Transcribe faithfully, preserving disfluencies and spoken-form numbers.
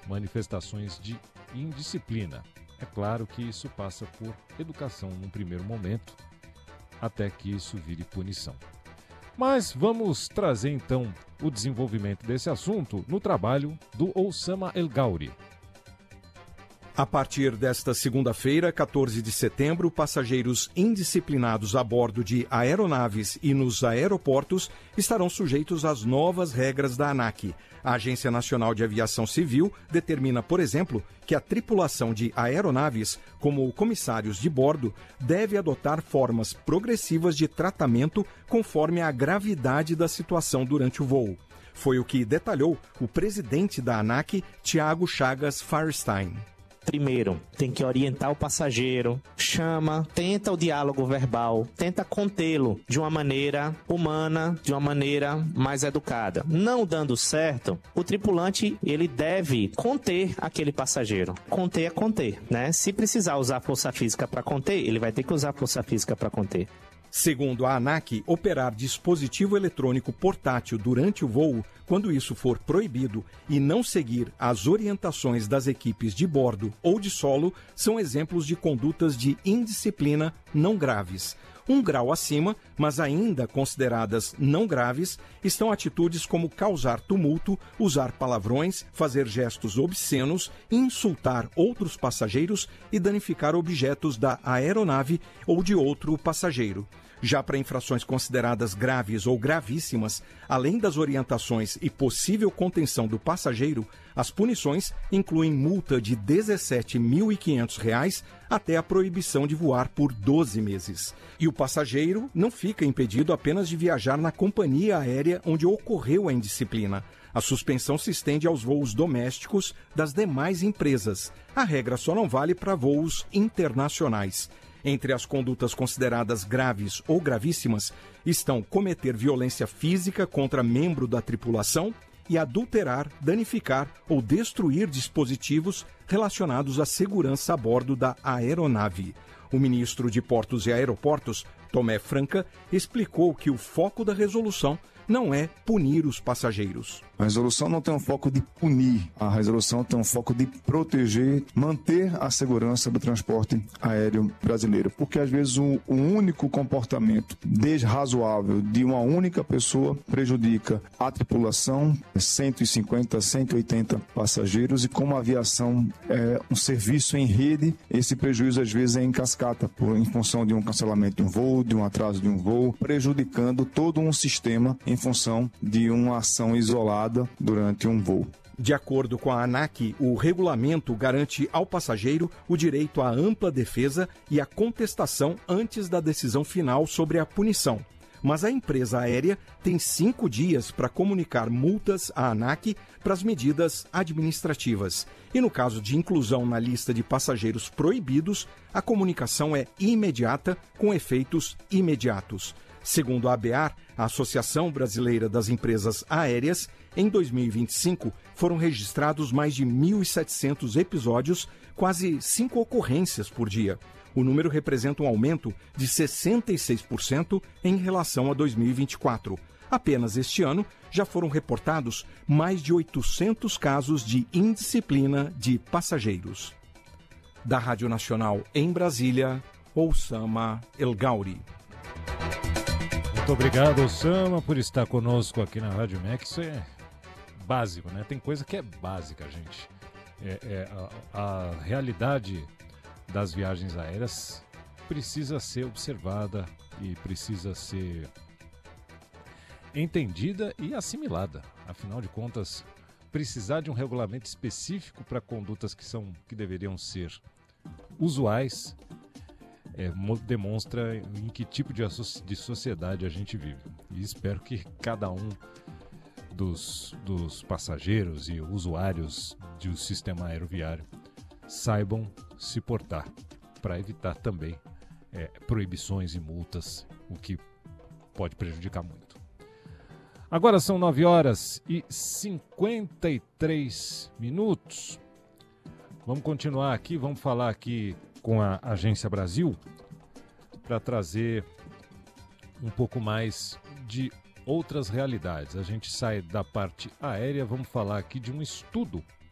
manifestações de indisciplina. É claro que isso passa por educação num primeiro momento, até que isso vire punição. Mas vamos trazer então o desenvolvimento desse assunto no trabalho do Oussama El Gauri. A partir desta segunda-feira, quatorze de setembro, passageiros indisciplinados a bordo de aeronaves e nos aeroportos estarão sujeitos às novas regras da ANAC. A Agência Nacional de Aviação Civil determina, por exemplo, que a tripulação de aeronaves, como comissários de bordo, deve adotar formas progressivas de tratamento conforme a gravidade da situação durante o voo. Foi o que detalhou o presidente da ANAC, Tiago Chagas Firestein. Primeiro, tem que orientar o passageiro, chama, tenta o diálogo verbal, tenta contê-lo de uma maneira humana, de uma maneira mais educada. Não dando certo, o tripulante ele deve conter aquele passageiro. Conter é conter, né? Se precisar usar força física para conter, ele vai ter que usar força física para conter. Segundo a ANAC, operar dispositivo eletrônico portátil durante o voo, quando isso for proibido, e não seguir as orientações das equipes de bordo ou de solo, são exemplos de condutas de indisciplina não graves. Um grau acima, mas ainda consideradas não graves, estão atitudes como causar tumulto, usar palavrões, fazer gestos obscenos, insultar outros passageiros e danificar objetos da aeronave ou de outro passageiro. Já para infrações consideradas graves ou gravíssimas, além das orientações e possível contenção do passageiro, as punições incluem multa de dezessete mil e quinhentos reais até a proibição de voar por doze meses. E o passageiro não fica impedido apenas de viajar na companhia aérea onde ocorreu a indisciplina. A suspensão se estende aos voos domésticos das demais empresas. A regra só não vale para voos internacionais. Entre as condutas consideradas graves ou gravíssimas estão cometer violência física contra membro da tripulação e adulterar, danificar ou destruir dispositivos relacionados à segurança a bordo da aeronave. O ministro de Portos e Aeroportos, Tomé Franca, explicou que o foco da resolução não é punir os passageiros. A resolução não tem um foco de punir, a resolução tem um foco de proteger, manter a segurança do transporte aéreo brasileiro. Porque às vezes o, o único comportamento desrazoável de uma única pessoa prejudica a tripulação, cento e cinquenta, cento e oitenta passageiros, e como a aviação é um serviço em rede, esse prejuízo às vezes é em cascata, por, em função de um cancelamento de um voo, de um atraso de um voo, prejudicando todo um sistema em função de uma ação isolada durante um voo. De acordo com a ANAC, o regulamento garante ao passageiro o direito à ampla defesa e à contestação antes da decisão final sobre a punição. Mas a empresa aérea tem cinco dias para comunicar multas à ANAC para as medidas administrativas. E no caso de inclusão na lista de passageiros proibidos, a comunicação é imediata, com efeitos imediatos. Segundo a ABAR, a Associação Brasileira das Empresas Aéreas, em dois mil e vinte e cinco foram registrados mais de mil e setecentos episódios, quase cinco ocorrências por dia. O número representa um aumento de sessenta e seis por cento em relação a dois mil e vinte e quatro. Apenas este ano já foram reportados mais de oitocentos casos de indisciplina de passageiros. Da Rádio Nacional em Brasília, Oussama El Gauri. Muito obrigado, Oussama, por estar conosco aqui na Rádio M E C. Isso é básico, né? Tem coisa que é básica, gente. É, é, a, a realidade das viagens aéreas precisa ser observada e precisa ser entendida e assimilada. Afinal de contas, precisar de um regulamento específico para condutas que, são, que deveriam ser usuais É, demonstra em que tipo de, de sociedade a gente vive. E espero que cada um dos, dos passageiros e usuários do sistema aeroviário saibam se portar para evitar também é, proibições e multas, o que pode prejudicar muito. Agora são nove horas e cinquenta e três minutos. Vamos continuar aqui, vamos falar aqui com a Agência Brasil para trazer um pouco mais de outras realidades. A gente sai da parte aérea, vamos falar aqui de um estudo